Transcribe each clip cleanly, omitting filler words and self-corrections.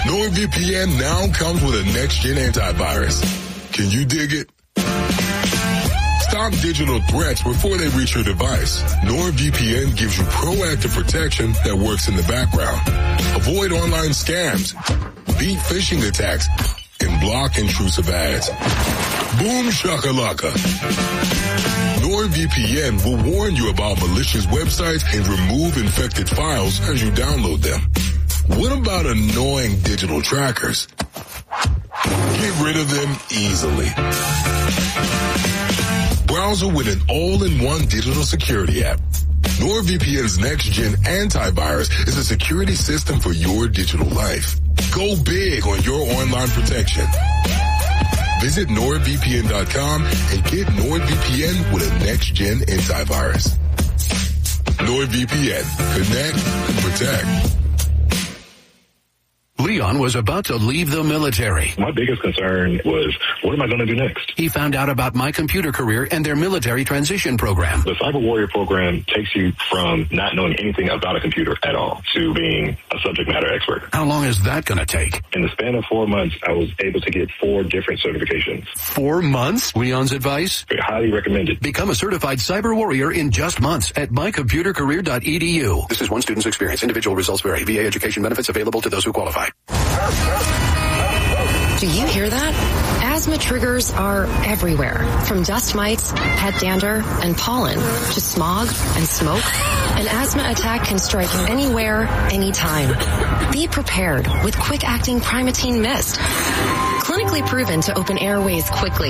NordVPN now comes with a next-gen antivirus. Can you dig it? Stop digital threats before they reach your device. NordVPN gives you proactive protection that works in the background. Avoid online scams, beat phishing attacks, and block intrusive ads. Boom shakalaka. NordVPN will warn you about malicious websites and remove infected files as you download them. What about annoying digital trackers? Get rid of them easily. Browser with an all-in-one digital security app. NordVPN's next-gen antivirus is a security system for your digital life. Go big on your online protection. Visit NordVPN.com and get NordVPN with a next-gen antivirus. NordVPN. Connect and protect. Leon was about to leave the military. My biggest concern was, what am I going to do next? He found out about My Computer Career and their military transition program. The Cyber Warrior program takes you from not knowing anything about a computer at all to being a subject matter expert. How long is that going to take? In the span of 4 months, I was able to get 4 different certifications. 4 months? Leon's advice? Highly recommended. Become a certified cyber warrior in just months at mycomputercareer.edu. This is one student's experience. Individual results vary. VA education benefits available to those who qualify. Do you hear that? Asthma triggers are everywhere, from dust mites, pet dander, and pollen, to smog and smoke. An asthma attack can strike anywhere, anytime. Be prepared with quick-acting Primatene Mist. Clinically proven to open airways quickly.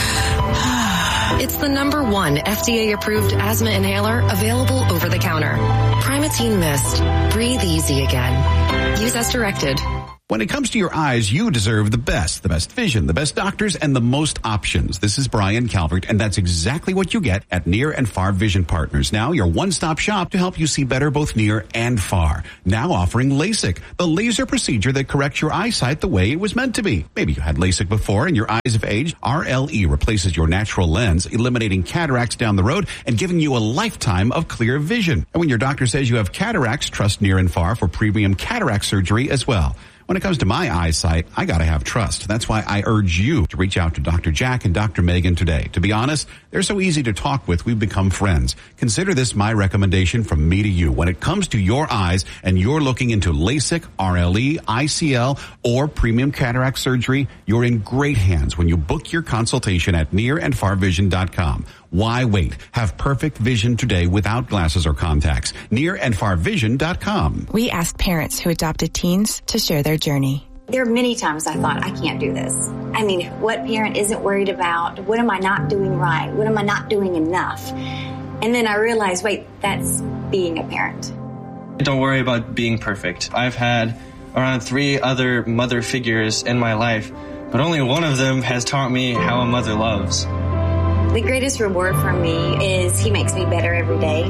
It's the #1 FDA-approved asthma inhaler available over the counter. Primatene Mist. Breathe easy again. Use as directed. When it comes to your eyes, you deserve the best vision, the best doctors, and the most options. This is Brian Calvert, and that's exactly what you get at Near and Far Vision Partners. Now, your one-stop shop to help you see better both near and far. Now offering LASIK, the laser procedure that corrects your eyesight the way it was meant to be. Maybe you had LASIK before and your eyes have aged. RLE replaces your natural lens, eliminating cataracts down the road and giving you a lifetime of clear vision. And when your doctor says you have cataracts, trust Near and Far for premium cataract surgery as well. When it comes to my eyesight, I gotta have trust. That's why I urge you to reach out to Dr. Jack and Dr. Megan today. To be honest, they're so easy to talk with, we've become friends. Consider this my recommendation from me to you. When it comes to your eyes and you're looking into LASIK, RLE, ICL, or premium cataract surgery, you're in great hands when you book your consultation at nearandfarvision.com. Why wait? Have perfect vision today without glasses or contacts. Nearandfarvision.com. We asked parents who adopted teens to share their journey. There are many times I thought, I can't do this. I mean, what parent isn't worried about? What am I not doing right? What am I not doing enough? And then I realized, wait, that's being a parent. Don't worry about being perfect. I've had around 3 other mother figures in my life, but only one of them has taught me how a mother loves. The greatest reward for me is he makes me better every day.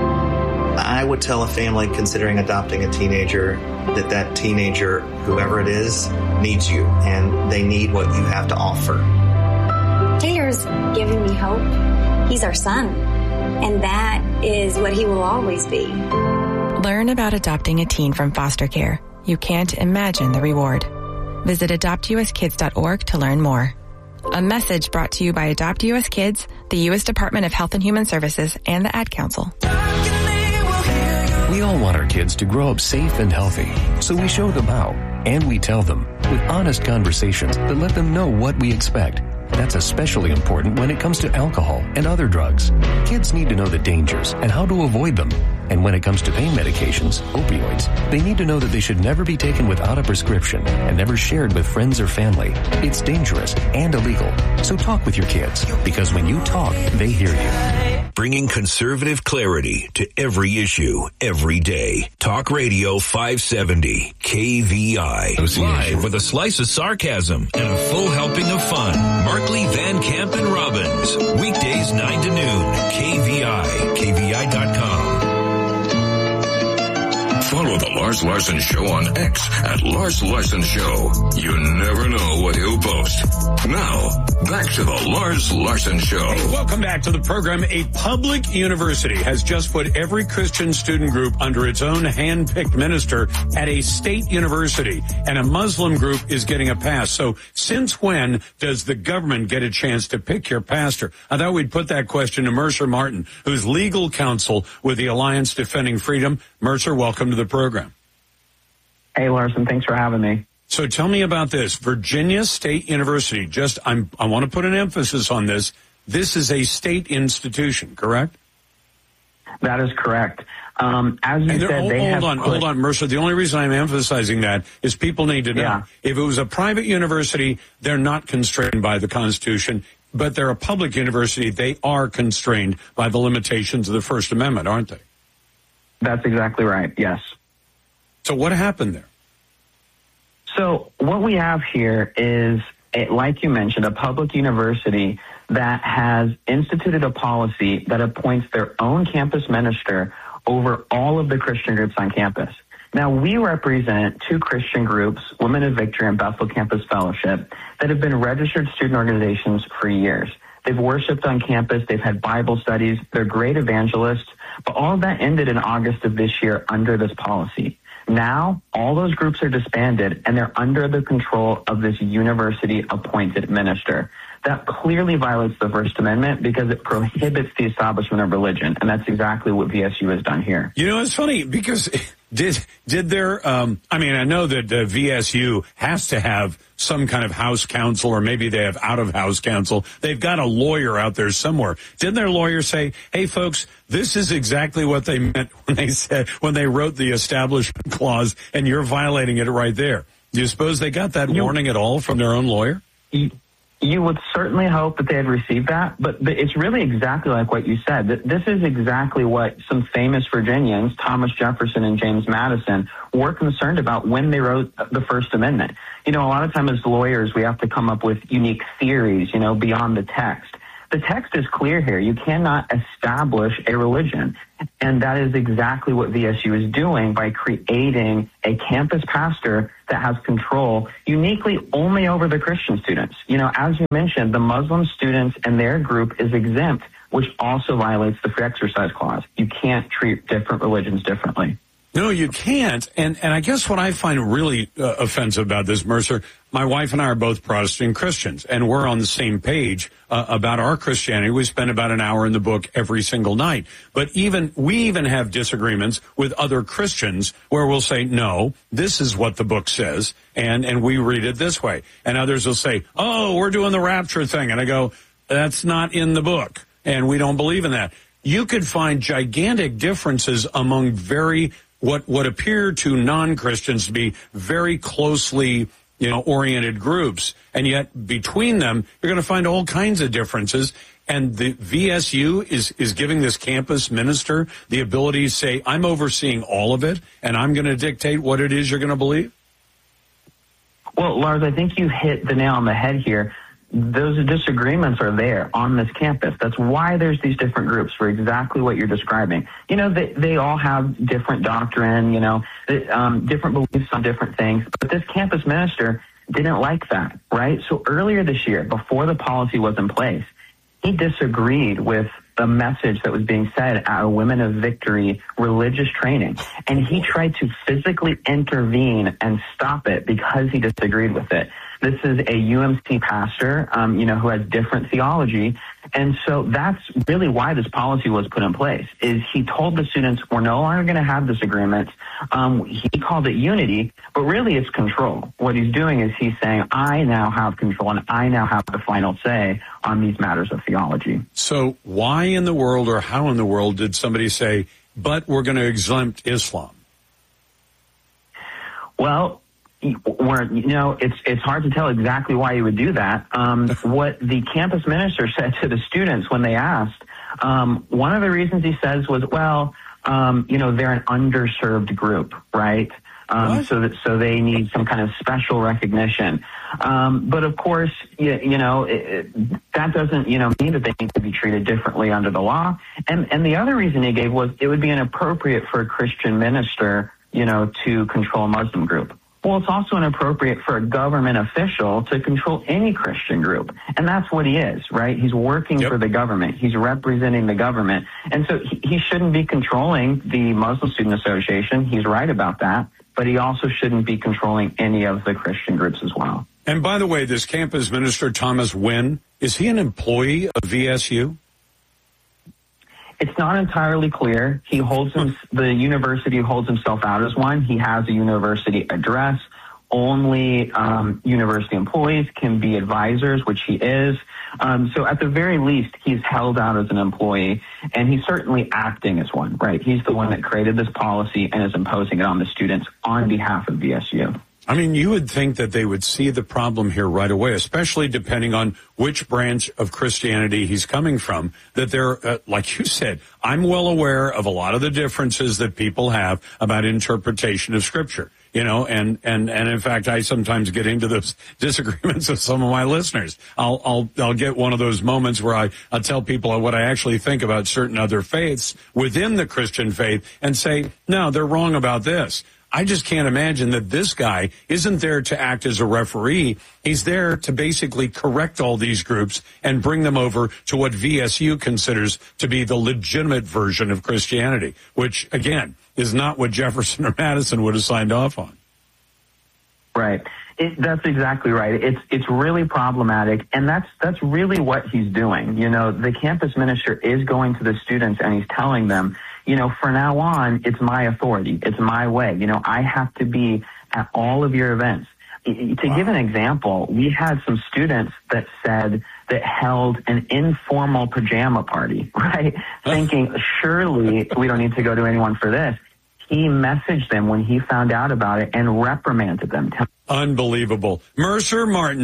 I would tell a family considering adopting a teenager that teenager, whoever it is, needs you, and they need what you have to offer. Taylor's giving me hope. He's our son, and that is what he will always be. Learn about adopting a teen from foster care. You can't imagine the reward. Visit adoptuskids.org to learn more. A message brought to you by Adopt US Kids, the U.S. Department of Health and Human Services, and the Ad Council. We all want our kids to grow up safe and healthy, so we show them how, and we tell them with honest conversations that let them know what we expect. That's especially important when it comes to alcohol and other drugs. Kids need to know the dangers and how to avoid them. And when it comes to pain medications, opioids, they need to know that they should never be taken without a prescription and never shared with friends or family. It's dangerous and illegal. So talk with your kids, because when you talk, they hear you. Bringing conservative clarity to every issue, every day. Talk Radio 570, KVI. Live with a slice of sarcasm and a full helping of fun. Markley, Van Camp, and Robbins. Weekdays 9 to noon. KVI. KVI.com. Follow The Lars Larson Show on X at Lars Larson Show. You never know what he'll post. Now, back to The Lars Larson Show. Hey, welcome back to the program. A public university has just put every Christian student group under its own hand-picked minister at a state university, and a Muslim group is getting a pass. So since when does the government get a chance to pick your pastor? I thought we'd put that question to Mercer Martin, who's legal counsel with the Alliance Defending Freedom. Mercer, welcome to the program. Hey, Larson, thanks for having me. So tell me about this. Virginia State University, I want to put an emphasis on this. This is a state institution, correct? That is correct. As you said, hold on, Mercer. The only reason I'm emphasizing that is people need to know. If it was a private university, they're not constrained by the Constitution, but they're a public university. They are constrained by the limitations of the First Amendment, aren't they? That's exactly right, yes. So what happened there? So what we have here is, like you mentioned, a public university that has instituted a policy that appoints their own campus minister over all of the Christian groups on campus. Now, we represent two Christian groups, Women of Victory and Bethel Campus Fellowship, that have been registered student organizations for years. They've worshiped on campus. They've had Bible studies. They're great evangelists. But all of that ended in August of this year under this policy. Now, all those groups are disbanded, and they're under the control of this university-appointed minister. That clearly violates the First Amendment because it prohibits the establishment of religion, and that's exactly what VSU has done here. You know, it's funny because did there? I know that VSU has to have some kind of house counsel, or maybe they have out-of-house counsel. They've got a lawyer out there somewhere. Didn't their lawyer say, "Hey, folks, this is exactly what they meant when they wrote the Establishment Clause, and you're violating it right there"? Do you suppose they got that warning at all from their own lawyer? You would certainly hope that they had received that, but it's really exactly like what you said. This is exactly what some famous Virginians, Thomas Jefferson and James Madison, were concerned about when they wrote the First Amendment. You know, a lot of times as lawyers, we have to come up with unique theories, beyond the text. The text is clear here. You cannot establish a religion. And that is exactly what VSU is doing by creating a campus pastor that has control uniquely only over the Christian students. As you mentioned, the Muslim students and their group is exempt, which also violates the Free Exercise Clause. You can't treat different religions differently. No, you can't. And I guess what I find really offensive about this, Mercer, my wife and I are both Protestant Christians, and we're on the same page about our Christianity. We spend about an hour in the book every single night. But we even have disagreements with other Christians where we'll say, no, this is what the book says, and we read it this way. And others will say, oh, we're doing the rapture thing. And I go, that's not in the book, and we don't believe in that. You could find gigantic differences among what appear to non-Christians to be very closely, oriented groups. And yet between them, you're going to find all kinds of differences. And the VSU is giving this campus minister the ability to say, I'm overseeing all of it, and I'm going to dictate what it is you're going to believe? Well, Lars, I think you hit the nail on the head here. Those disagreements are there on this campus. That's why there's these different groups for exactly what you're describing. They all have different doctrine, different beliefs on different things. But this campus minister didn't like that, right? So earlier this year, before the policy was in place, he disagreed with the message that was being said at a Women of Victory religious training. And he tried to physically intervene and stop it because he disagreed with it. This is a UMC pastor, who has different theology. And so that's really why this policy was put in place, is he told the students, we're no longer going to have disagreements. He called it unity, but really it's control. What he's doing is he's saying, I now have control and I now have the final say on these matters of theology. So why in the world, or how in the world, did somebody say, but we're going to exempt Islam? Well, it's hard to tell exactly why you would do that. What the campus minister said to the students when they asked, one of the reasons he says was, they're an underserved group, right? So they need some kind of special recognition. But of course, that doesn't, mean that they need to be treated differently under the law. And the other reason he gave was it would be inappropriate for a Christian minister to control a Muslim group. Well, it's also inappropriate for a government official to control any Christian group. And that's what he is, right? He's working for the government. He's representing the government. And so he shouldn't be controlling the Muslim Student Association. He's right about that. But he also shouldn't be controlling any of the Christian groups as well. And by the way, this campus minister, Thomas Wynn, is he an employee of VSU? It's not entirely clear. The university holds himself out as one. He has a university address. Only university employees can be advisors, which he is. So at the very least, he's held out as an employee, and he's certainly acting as one, right? He's the one that created this policy and is imposing it on the students on behalf of VSU. I mean, you would think that they would see the problem here right away, especially depending on which branch of Christianity he's coming from, that they're, like you said, I'm well aware of a lot of the differences that people have about interpretation of Scripture, and in fact, I sometimes get into those disagreements with some of my listeners. I'll get one of those moments where I'll tell people what I actually think about certain other faiths within the Christian faith and say, no, they're wrong about this. I just can't imagine that this guy isn't there to act as a referee. He's there to basically correct all these groups and bring them over to what VSU considers to be the legitimate version of Christianity, which, again, is not what Jefferson or Madison would have signed off on. Right. That's exactly right. It's really problematic, and that's really what he's doing. The campus minister is going to the students and he's telling them, for now on, it's my authority. It's my way. I have to be at all of your events. To give an example, we had some students that held an informal pajama party, right? Thinking, surely we don't need to go to anyone for this. He messaged them when he found out about it and reprimanded them. Unbelievable. Mercer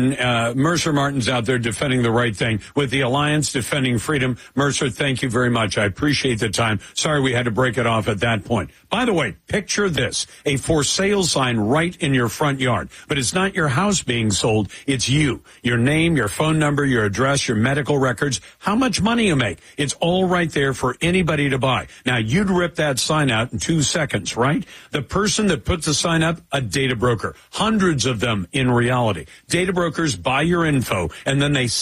Martin's out there defending the right thing with the Alliance Defending Freedom. Mercer, thank you very much. I appreciate the time. Sorry we had to break it off at that point. By the way, picture this, a for sale sign right in your front yard. But it's not your house being sold, it's you. Your name, your phone number, your address, your medical records, how much money you make. It's all right there for anybody to buy. Now, you'd rip that sign out in 2 seconds, right? The person that puts the sign up, a data broker. Hundreds of them in reality. Data brokers buy your info and then they